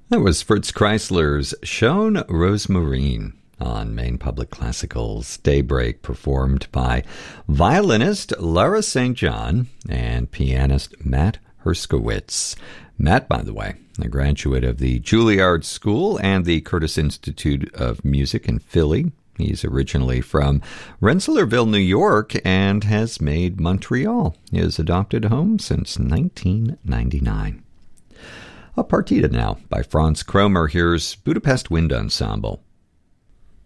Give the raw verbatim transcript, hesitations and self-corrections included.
That was Fritz Kreisler's Schoen Rosmarin on Maine Public Classical's Daybreak, performed by violinist Lara Saint John and pianist Matt Herskowitz. Matt, by the way, a graduate of the Juilliard School and the Curtis Institute of Music in Philly. He's originally from Rensselaerville, New York, and has made Montreal his adopted home since nineteen ninety-nine. A partita now by Franz Kromer. Here's Budapest Wind Ensemble.